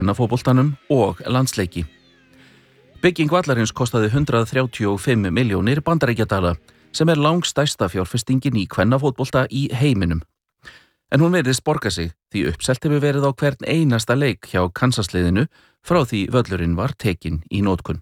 kvennafótboltanum og landsleiki. Bygging vallarins kostaði 135 milljónir bandaríkjadala sem langstærsta fjárfestingin í kvennafótbolta í heiminum. En hún virðist borga sig því uppselt hefur verið á hvern einasta leik hjá Kansas-liðinu frá því völlurinn var tekinn í notkun.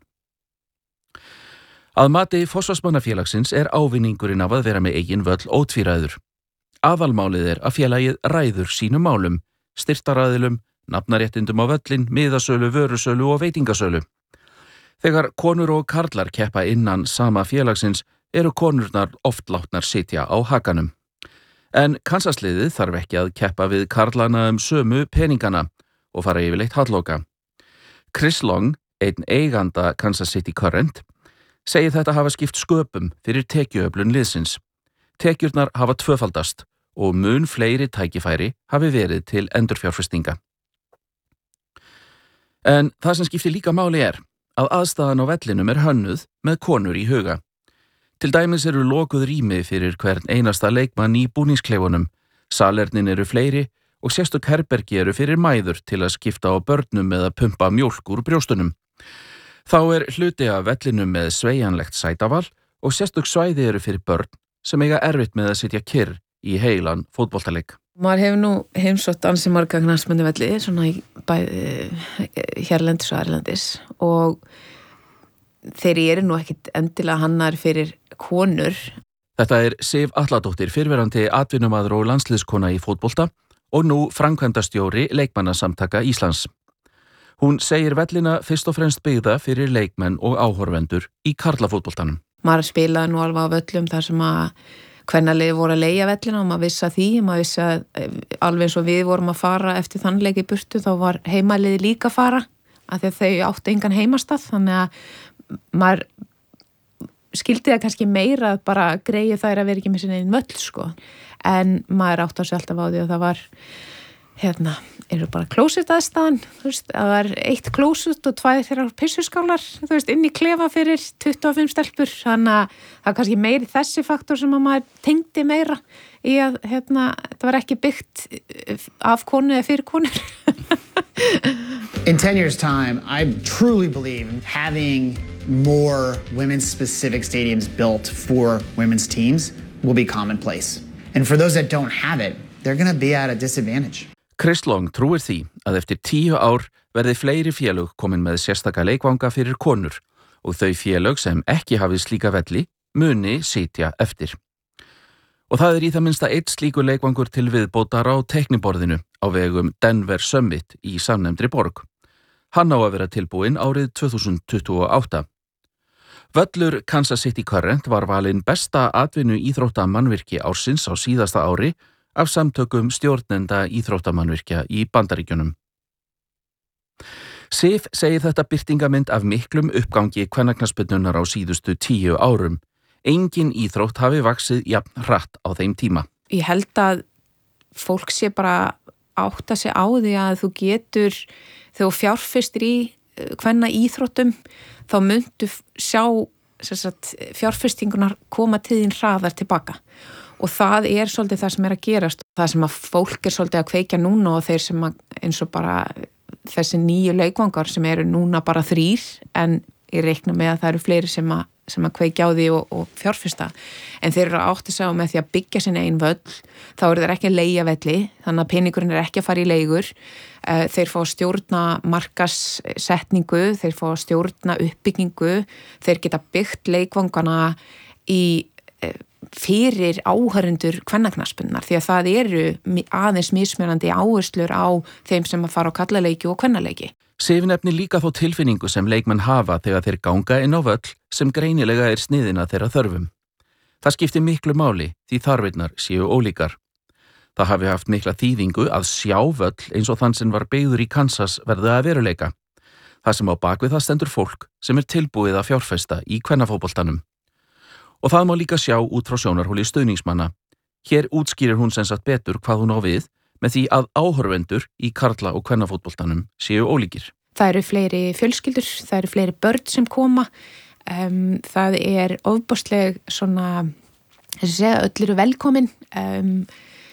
Að mati forsvarsmannafélagsins ávinningurinn af að vera með eigin völl ótvíræður. Aðalmálið að félagið ræður sínum málum, styrktaraðilum, nafnaréttindum á völlin, miðasölu, vörusölu og veitingasölu. Þegar konur og karlar keppa innan sama félagsins konurnar oft látnar sitja á hakanum. En Kansas-liðið þarf ekki að keppa við karlana sömu peningana og fara yfirleitt hallóka. Chris Long, einn eiganda Kansas City Current, segir þetta hafa skipt sköpum fyrir tekjuöflun liðsins. Tekjurnar hafa tvöfaldast og mun fleiri tækifæri hafi verið til endurfjárfestinga. En það sem skiptir líka máli að aðstaðan á vellinum hönnuð með konur í huga. Til dæmis lokuð rými fyrir hvern einasta leikmann í búningskleifunum, salernin fleiri og sérstök herbergi fyrir mæður til að skipta á börnum með að pumpa mjólk úr brjóstunum. Þá hluti af vellinum með sveigjanlegt sætaval og sérstök svæði fyrir börn sem eiga erfitt með að sitja kyrr í heilan fótboltaleik. Maður hefur nú heimsótt ansi marga knattspyrnuvelli, svona hérlendis og erlendis og þeir nú ekkit endilega hannar fyrir konur. Þetta Sif Atladóttir, fyrrverandi atvinnumaður og landsliðskona í fótbolta og nú framkvæmdastjóri leikmannasamtaka Íslands. Hún segir vellina fyrst og fremst byggða fyrir leikmenn og áhorfendur í karlafótboltanum. Maður spilaði nú alveg á völlum þar sem að kvennalið voru að leigja vellina og maður vissi að því. Maður vissi að alveg eins og við vorum að fara eftir þann leik í burtu þá var heimaliði líka að fara af því að þau áttu engan heimastað. Þannig að maður skildi það kannski meira að bara greið þær að vera ekki með sinni einn völl sko. En maður átti að sig alltaf á því og það var bara klósett aðstæðan, að það er 1 klósett og 2 þeirra pissuskálar, inn í klefa fyrir 25 stelpur, þannig að það kannski meiri þessi faktor sem að maður tengdi meira í að það var ekki byggt af konu eða fyrir konur. In 10 years' time, I truly believe having more women's specific stadiums built for women's teams will be commonplace. And for those that don't have it, they're going to be at a disadvantage. Chris Long trúir því að eftir 10 ár verði fleiri félög komin með sérstaka leikvanga fyrir konur og þau félög sem ekki hafið slíka velli muni sitja eftir. Og það í það minnsta 1 slíkur leikvangur til viðbótar á teikniborðinu á vegum Denver Summit í samnefndri borg. Hann á að vera tilbúinn árið 2028. Völlur Kansas City Current var valinn besta atvinnu íþróttamannvirki ársins á síðasta ári af samtökum stjórnenda íþróttamannvirkja í Bandaríkjunum. Sif segir þetta birtingamynd af miklum uppgangi kvennaknattspyrnunnar á síðustu 10 árum. Engin íþrótt hafi vaxið jafn hratt á þeim tíma. Ég held að fólk sé bara átta sig á því að þú getur, þegar þú fjárfestir í kvenna íþróttum, þá muntu sjá fjárfestingunar koma til þín hraðar tilbaka. Og það svolítið það sem að gerast. Það sem að fólk svolítið að kveikja núna og þeir sem að, eins og bara þessi 9 leikvangar sem núna bara 3, en ég reikna með að það fleiri sem að kveikja á því og fjárfesta. En þeir að átta sig á með því að byggja sinni einn völl, þá þeir ekki að leigja velli, þannig að peningurinn ekki að fara í leigur. Þeir fá að stjórna markaðssetningu, þeir fá að stjórna uppbyggingu, þeir geta byggt leikvangana fyrir áhörendur kvennaknattspyrnunnar því að það aðeins mismunandi áherslur á þeim sem að fara á kallaleiki og kvennaleiki. Sif nefnir líka þó tilfinningu sem leikmenn hafa þegar þeir ganga inn á völl sem greinilega sniðin að þeirra þörfum. Það skiptir miklu máli því þarfirnar séu ólíkar. Það hafi haft mikla þýðingu að sjá völl eins og þann sem var byggður í Kansas verði að veruleika. Það sem á bakvið það stendur fólk sem tilbúið að fjárfesta í kvennafótboltanum. Og það má líka sjá út frá sjónarhóli stuðningsmanna. Hér útskýrir hún sem sagt betur hvað hún á við með því að áhorfendur í karla- og kvennafótboltanum séu ólíkir. Það fleiri fjölskyldur, það fleiri börn sem koma. Það ofboðsleg svona, öll velkomin.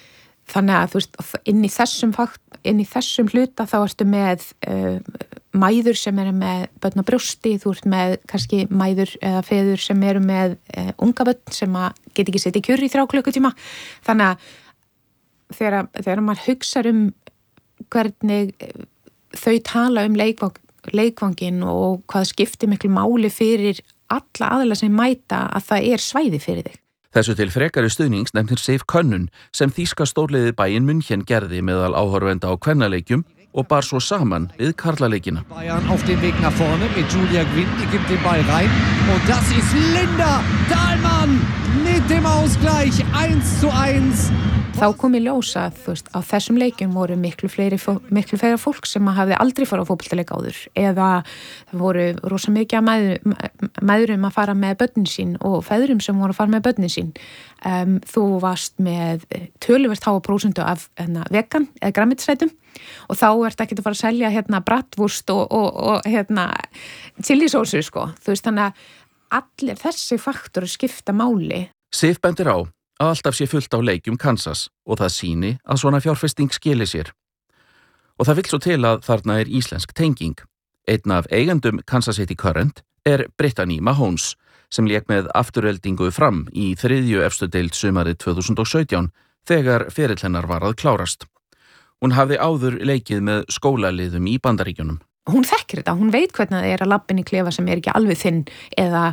þannig að þú veist, inn í þessum hluta þá ertu með mæður sem eru með börn á brjósti, þú ert með kannski mæður eða feður sem eru með unga börn sem að geta ekki setið kjur í 3 klukkutíma. Þannig að þegar maður hugsar hvernig þau tala leikvangin og hvað skiptir miklu máli fyrir alla aðila sem mæta að það svæði fyrir þig. Þessu til frekari stuðnings nefnir Sif könnun sem þýska stórliðið Bayern München gerði meðal áhorfenda á kvennaleikjum og bar svo saman við karlaleikina. Bayern auf den Weg nach vorne mit Julia Gwynn, die gibt den Ball rein und das ist Linda Dahlmann mit dem Ausgleich 1:1. Þá kom í ljósa, þú veist, á þessum leikjum voru miklu fleiri fólk sem hafði aldrei farið á fótboltaleik áður eða það voru rosa mikið mæðrum að fara með börnin sín og feðrum sem voru að fara með börnin sín. Þú varst með töluvert háa prósentu af vegan eða grænmetisætum og þá ert ekki að fara að selja bratwurst og chilisósu, sko. Þú veist, þannig að allir þessi faktoru skipta máli. Sif bendir á að alltaf sé fullt á leikjum Kansas og það sýni að svona fjárfesting skili sér. Og það vill svo til að þarna íslensk tenging. Einn af eigendum Kansas City Current Brittany Mahomes sem lék með afturöldingu Fram í 3. efstu deild sumarið 2017 þegar ferill hennar var að klárast. Hún hafði áður leikið með skólaliðum í Bandaríkjunum. Hún þekkir þetta, hún veit hvernig það að labba inn í klefa sem ekki alveg þinn eða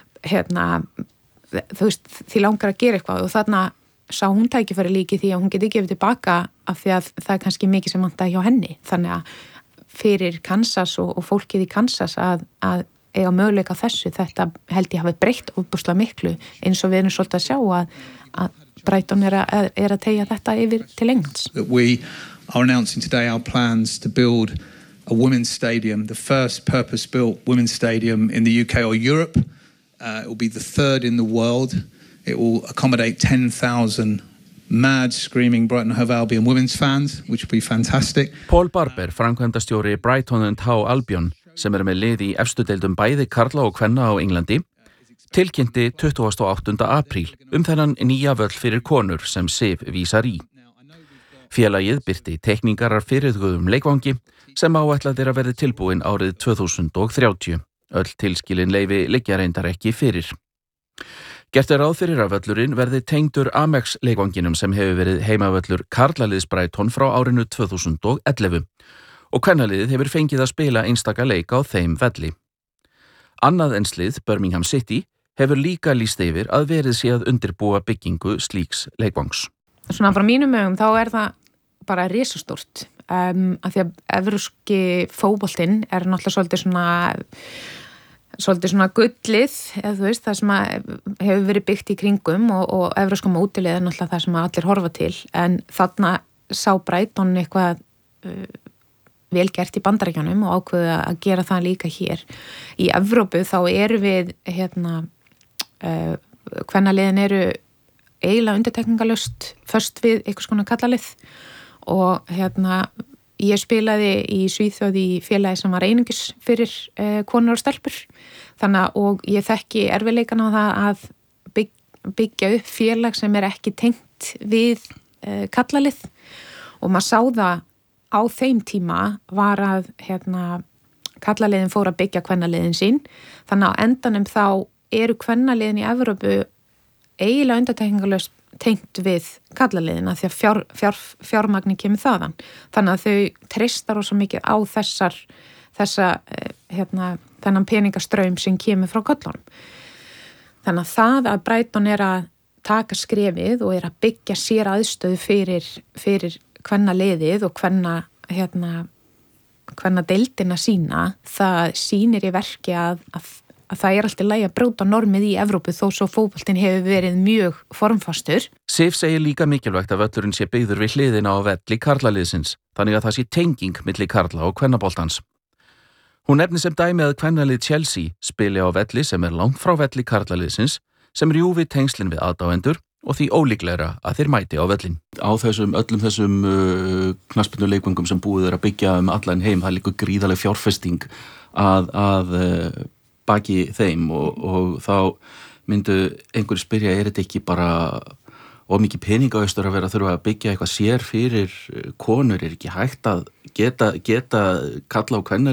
þú veist, því langar að gera eitthvað og þarna sá hún tækifæri líki því að hún geti gefið tilbaka af því að það kannski mikið sem vantaði hjá henni. Þannig að fyrir Kansas og fólkið í Kansas að eiga möguleika þessu, þetta held ég hafi breytt ofboðslega miklu eins og við erum svolítið að sjá að Brighton að teygja þetta yfir til Englands. We are announcing today our plans to build a women's stadium, the first purpose-built women's stadium in the UK or Europe. It will be the 3rd in the world. It will accommodate 10,000 mad, screaming Brighton & Hove Albion women's fans, which will be fantastic. Paul Barber, framkvæmdastjóri Brighton & Hove Albion, sem með lið í efstu deildum bæði karla og kvenna á Englandi, tilkynnti 28. apríl þennan nýja völl fyrir konur sem Sif vísar í. Félagið birti teikningar af fyrirhuguðum leikvangi sem áætlað að verði tilbúin árið 2030. Öll tilskilin leyfi liggja reyndar ekki fyrir. Gert ráð fyrir að völlurinn verði tengdur Amex leikvanginum sem hefur verið heimavöllur karlaliðs Brighton frá árinu 2011 og kvennaliðið hefur fengið að spila einstaka leik á þeim velli. Annað enslið, Birmingham City, hefur líka lýst yfir að verið sé að undirbúa byggingu slíks leikvangs. Svona frá mínum augum þá það bara risastórt. Af því að evrópski fótboltinn náttúrulega svolítið svona gullið, eða þú veist, það sem hefur verið byggt í kringum og evrópska mótilið náttúrulega það sem allir horfa til, en þarna sá Brighton eitthvað vel gert í Bandaríkjunum og ákveðu að gera það líka hér. Í Evrópu þá við kvennaliðin eiginlega undirtekningalöst först við einhvers konar kallalið og ég spilaði í Svíþjóð í félagi sem var einungis fyrir konur og stelpur, þannig og ég þekki erfiðleikana á það að byggja upp félag sem ekki tengt við kallalið og maður sá það á þeim tíma var að kallaliðin fór að byggja kvennaliðin sín, þannig á endanum þá kvennaliðin í Evrópu eiginlega undirtekningalöst tengt við kallaliðina því að fjármagni kemur þaðan. Þannig að þau treystar svo mikið á þennan peningastraum sem kemur frá köllunum. Þannig að það að Brighton að taka skrefið og að byggja sér aðstöðu fyrir kvennaliðið og kvennadeildina sína, það sýnir í verki að það alltaf í lagi að brjóta normið í Evrópu þó svo fótboltinn hefur verið mjög formfastur. Sif segir líka mikilvægt að völlurinn sé byggður við hliðina á velli karlaliðsins, þannig að það sé tenging milli karla og kvennaboltans. Hún nefnir sem dæmi að kvennalið Chelsea spili á velli sem langt frá velli karlaliðsins, sem rjúfi tengslin við aðdáendur og því ólíklegra að þeir mæti á vellin. Á öllum þessum knattspyrnuleikvöngum sem búið að byggja allan heim, það liggur gríðarleg fjárfesting að baki þeim og þá myndu einhverju spyrja, þetta ekki bara og mikið peningaustur að vera að þurfa að byggja eitthvað sér fyrir konur, ekki hægt að geta kalla á kvennalið